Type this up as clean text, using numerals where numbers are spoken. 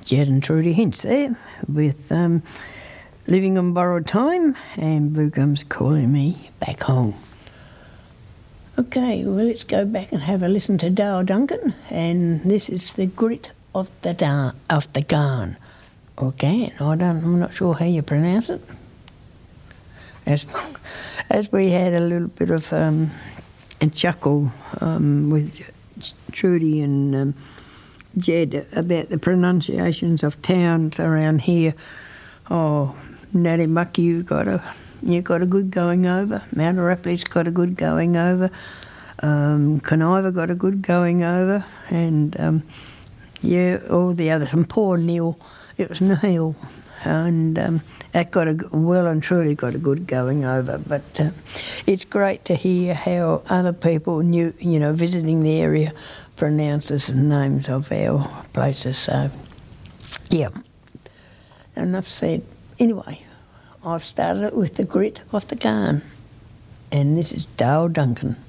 Jed and Trudy Hints there with Living on Borrowed Time, and Blue Gum's Calling Me Back Home. Okay, well, let's go back and have a listen to Dale Duncan, and this is The Grit of the Garn, or Gan. I'm not sure how you pronounce it. As we had a little bit of a chuckle with Trudy and Jed about the pronunciations of towns around here. Oh, Nadimuck, you got a good going over. Mount Arapi's got a good going over. Conniva got a good going over, and all the others. And poor Neil, it was Neil, and that well and truly got a good going over. But it's great to hear how other people visiting the area pronounces the names of our places. So, yeah, enough said. Anyway, I've started it with The Grit of the Garn, and this is Dale Duncan.